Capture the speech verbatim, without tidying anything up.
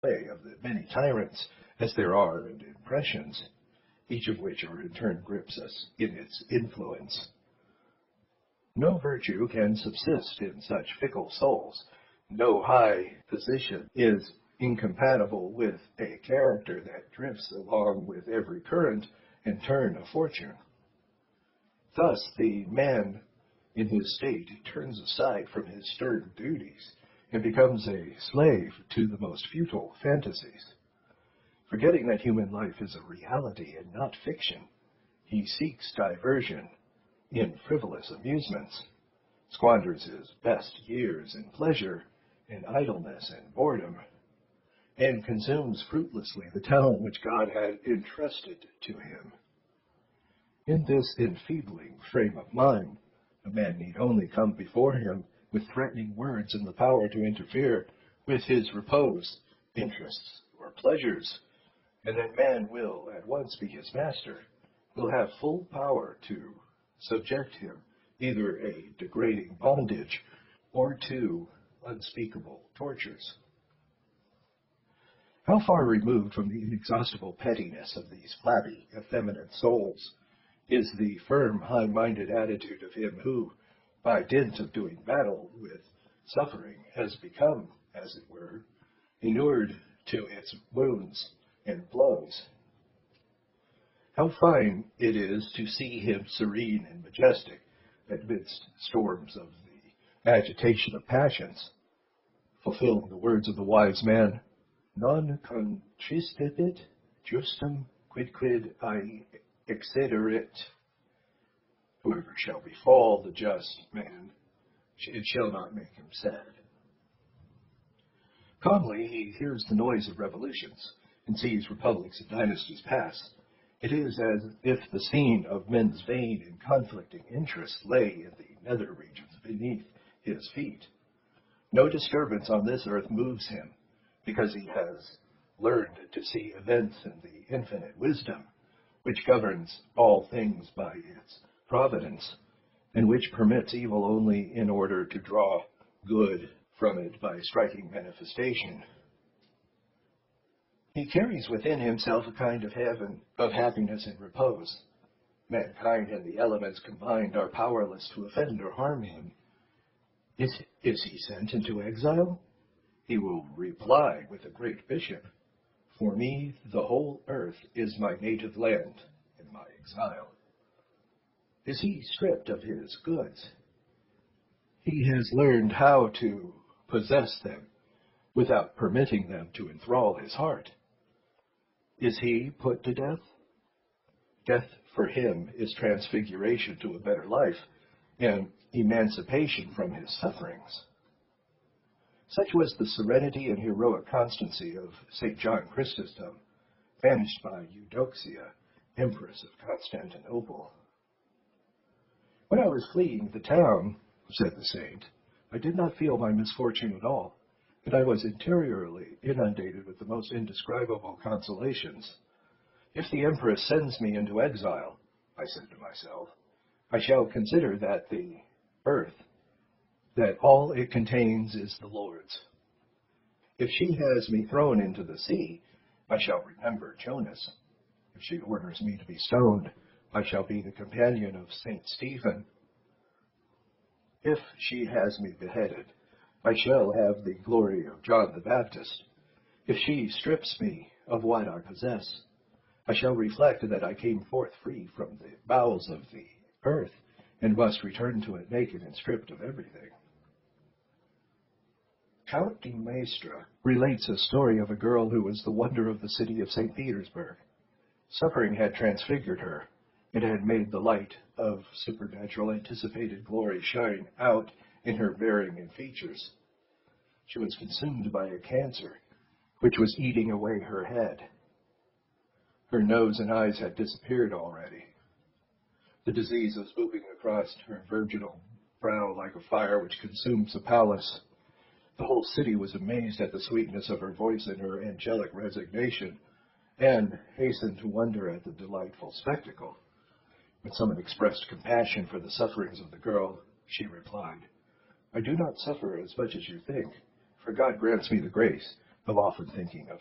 play of the many tyrants as there are in impressions, each of which are in turn grips us in its influence. No virtue can subsist in such fickle souls. No high position is incompatible with a character that drifts along with every current and turn of fortune. Thus the man in his state turns aside from his stern duties and becomes a slave to the most futile fantasies. Forgetting that human life is a reality and not fiction, he seeks diversion in frivolous amusements, squanders his best years in pleasure and idleness and boredom, and consumes fruitlessly the talent which God had entrusted to him. In this enfeebling frame of mind, a man need only come before him with threatening words and the power to interfere with his repose, interests, or pleasures, and that man will at once be his master, will have full power to subject him either a degrading bondage or to unspeakable tortures. How far removed from the inexhaustible pettiness of these flabby, effeminate souls is the firm, high-minded attitude of him who, by dint of doing battle with suffering, has become, as it were, inured to its wounds and blows. How fine it is to see him serene and majestic amidst storms of the agitation of passions, fulfilling the words of the wise man, non contristavit justum quidquid I excederit. Whoever shall befall the just man, it shall not make him sad. Calmly he hears the noise of revolutions, and sees republics and dynasties pass. It is as if the scene of men's vain and conflicting interests lay in the nether regions beneath his feet. No disturbance on this earth moves him, because he has learned to see events in the infinite wisdom, which governs all things by its providence, and which permits evil only in order to draw good from it by striking manifestation. He carries within himself a kind of heaven, of happiness and repose. Mankind and the elements combined are powerless to offend or harm him. Is, is he sent into exile? He will reply with a great bishop, "For me the whole earth is my native land and my exile." Is he stripped of his goods? He has learned how to possess them without permitting them to enthrall his heart. Is he put to death? Death for him is transfiguration to a better life and emancipation from his sufferings. Such was the serenity and heroic constancy of Saint John Chrysostom, banished by Eudoxia, Empress of Constantinople. When I was fleeing the town, said the saint, I did not feel my misfortune at all, and I was interiorly inundated with the most indescribable consolations. If the Empress sends me into exile, I said to myself, I shall consider that the earth, that all it contains is the Lord's. If she has me thrown into the sea, I shall remember Jonas. If she orders me to be stoned, I shall be the companion of Saint Stephen. If she has me beheaded, I shall have the glory of John the Baptist. If she strips me of what I possess, I shall reflect that I came forth free from the bowels of the earth, and must return to it naked and stripped of everything. Count de Maistre relates a story of a girl who was the wonder of the city of Saint Petersburg. Suffering had transfigured her. It had made the light of supernatural anticipated glory shine out in her bearing and features. She was consumed by a cancer, which was eating away her head. Her nose and eyes had disappeared already. The disease was moving across her virginal brow like a fire which consumes a palace. The whole city was amazed at the sweetness of her voice and her angelic resignation, and hastened to wonder at the delightful spectacle. When someone expressed compassion for the sufferings of the girl, she replied, I do not suffer as much as you think, for God grants me the grace I'm often thinking of